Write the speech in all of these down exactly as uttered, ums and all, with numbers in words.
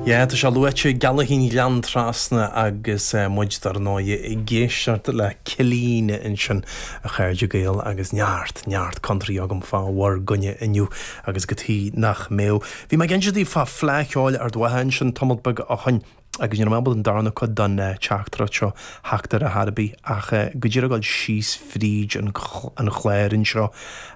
Ja, tá se luite galahín lean trasna agus muid dar náide i ggéisiart le cilíne in sin a chairde gael agus neart, neart country agam fá war gunne inniu agus gotí nach méo. Bhí me gensidí fá fleáil ar dwahan sin tomod bag a chain agus ní mebal an darna chud don teachtra seo heachtar a Harbí ach go ddíar gáil síos fríd an chléirn seo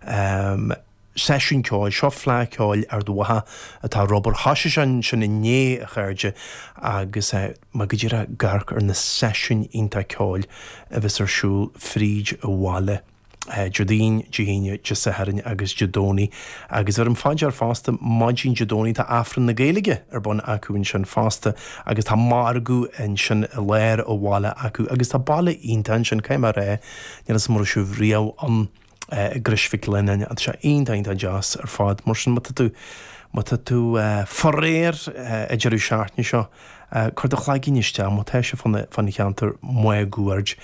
sesiwn ceáil, seo flá ceáil ar dwatha atá Robert hasise sin sin inné a chairde agus má go ddíar garc ar na sesiwn ínta ceáil a bheits ar siúil fríd a bháile. Jodín, Jehíine, Jesaharin agus Jodóní agus ar an fáid ar fásta maidín Jodóní tá afran na Gaeilge ar bon acu in sin fásta agus tá margu in sin a léir ó bháile acu agus tá bailla ínta in sin céim a ré nílas mar siú riamh an grisfic lenne a se ein daint a jazz ar fád mar sin mat tú mat tú forréir a jeú seaartni seo chuir a chláigíniste má teise fan fan cheantar mu gúard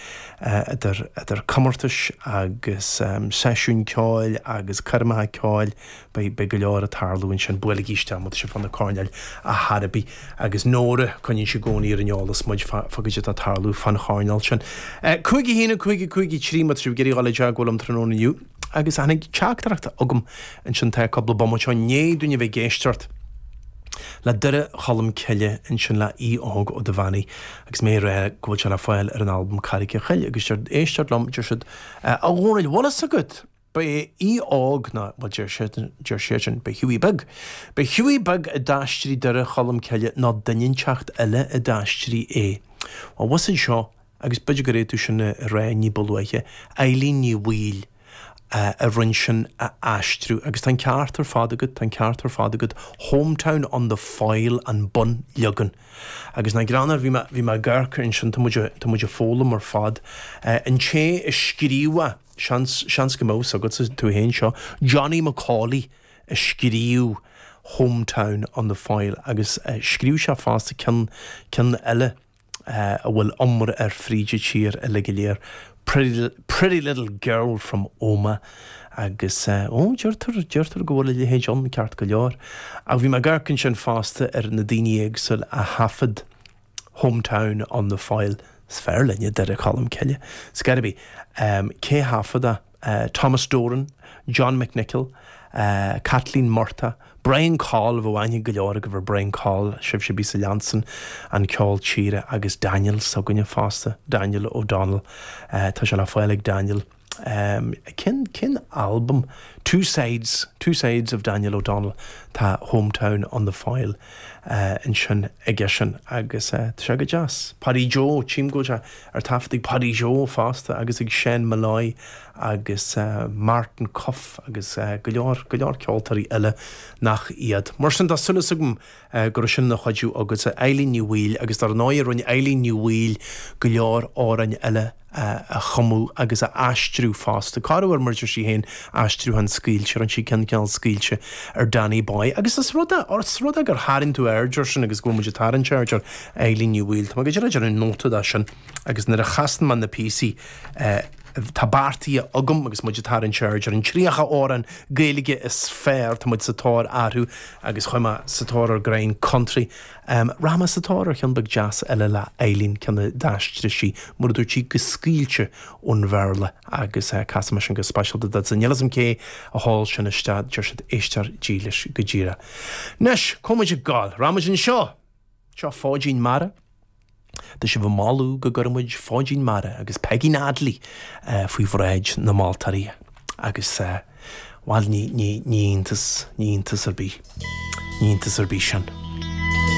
idir cumartas agus seisiún ceáil agus carmathe ceáil be be go leor a tarlúin sin buigíiste má se fan na cáneil a Harbí agus nóra chuinn se gcóí ar an neolalas muid fagide a tarlú fan cháineil sin. Cuigi hína chuigi chuigi trí mat trú geirí gáile deag bhfuil am trónniu agus anna teachtarachta agam in sin te cobbla bomteo néadúine bheith géisteart le dure chalam ceile in sin le í ág ó do bhaní agus mé ré gohfuil se le fáil ar an albumm Carice Chaile agus sé éisteart lom deir siad a bhónail bhla a go ba í ág na bhil deir sé sin be Hughie Bug. Be Hughie Bug a dáistrí dure chalam ceile ná dainn teacht eile a dáistrí é. Á wasan seo agus beidir go réitú sin ré ní bolúiche Eileen ní bhíl Uh, a rinsin a astrú agus tan ceartar fádagad tan ceartar fádagad Hometown on the Foyle an bun legan agus na granar bhí bhí me garcar in sin tá muidir fólam ar fad an sé is scríomha seans go mós agad tú héin seo Johnny Macaulay is scríú Hometown on the Foyle agus scríú se fásta cin cin eile a bhfuil omra ar fríide tír a legiléir Pretty, pretty little girl from Oma agus ó deirtar deirtar go bhfuil le hé John ceart go leor a bhí me garcinn sin fásta ar na daoine éagsúil a hafad Hometown on the Foyle sfeir lenne de a chalam ceile. Scarabí um, cé hafada uh, Thomas Doran, John McNichol, uh, Kathleen Murtagh, Brian Call bhhaine go leor go bhar Brian Call sibh sé bí sa Jansen an ceáil tíre agus Daniel sa gunne fásta Daniel O'Donnell uh, tá se le fáilig Daniel um, cin cin album Two Sides Two Sides of Daniel O'Donnell tá Hometown on the Foyle uh, in sin aige sin agus uh, tá se go jazz Paddy Joe tím go ar tafaigh Paddy Joe fásta agus ag Shane Malloy agus uh, Martin Cuff agus uh, go leor go leor ceoltarí eile nach iad. Mar sin dá sulas agam uh, gur sin na chuidú agus a Eileen ní bhíl agus dar náir runne Eileen ní bhíl go leor árainn eile uh, a chumú agus a astrú fásta. Carhar mar sí héin astrú an scíilse an sí cin ceall scíilse ar Danny Boy agus is ruda or ruda gur háann tú air sin agus go muidir taran charger Eileen ní bhíl. Tá go deidir an nóta sin agus nar a chastan man na P C uh, tá bártaí agam agus muidir tarann charger an tríocha áran Gaeilge is fér tá muid satáir athú agus chuime satáir ar grain country um, Rama satáir ar cheanbeg jazz eile le Eileen cena dáistre sí mar dúirtí go scíilte ón bharla agus uh, casama sin go special dat san jelasam cé a háil sin istead deir siad éistear dílis go ddíra. Nes, comuidir gáil, Rama sin seo seo fáidín mara Tá sé bh máú go gurmuid fáidín mara agus Peggy Nadley uh, faoi bhréid na Maltarí agus uh, bháil ní ní ní iontas ní iontas ar bí ní iontas ar bí sin.